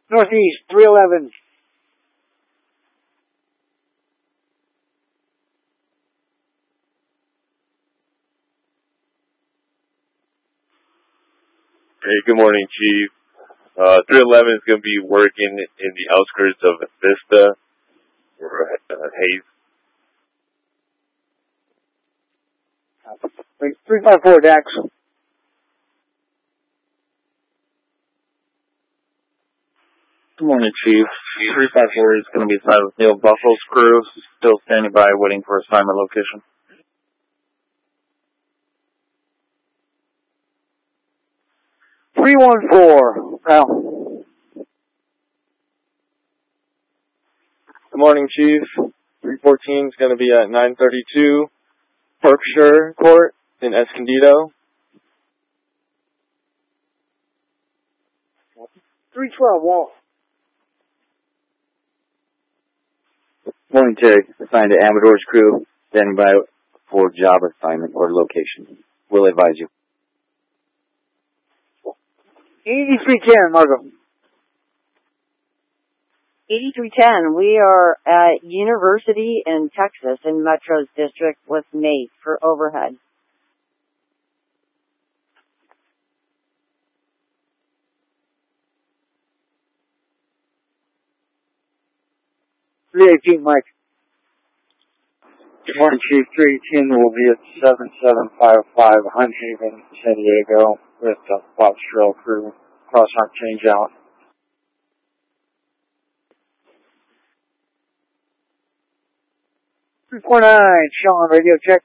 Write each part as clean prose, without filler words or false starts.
Northeast, 311. Hey, good morning, Chief. 311 is going to be working in the outskirts of Vista or Hayes. 354, Dax. Good morning, Chief. 354 is going to be assigned with Neil Buffalo's crew. Still standing by, waiting for assignment location. Now. Good morning, Chief. 314 is going to be at 932 Berkshire Court in Escondido. 312, Walt. Morning, Terry. Assigned to Amador's crew, standing by for job assignment or location. We'll advise you. 8310, Margo. 8310, we are at University in Texas in Metro's district with Mate for overhead. Mike. Good morning, Chief. 318 will be at 7755 Hunt Haven, San Diego, with the Bob Strell crew. Cross hunt change out. Sean, radio check.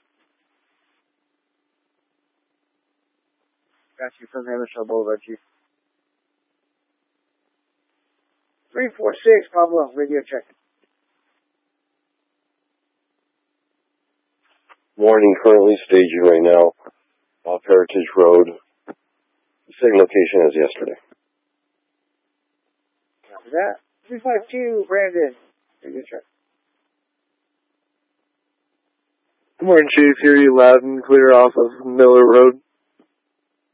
Got you from Hammersmith Boulevard, Chief. 346, Pablo, radio check. Morning, currently staging right now off Heritage Road. Same location as yesterday. Copy that. 352, Brandon, radio check. Good morning, Chief. Hear you loud and clear off of Miller Road.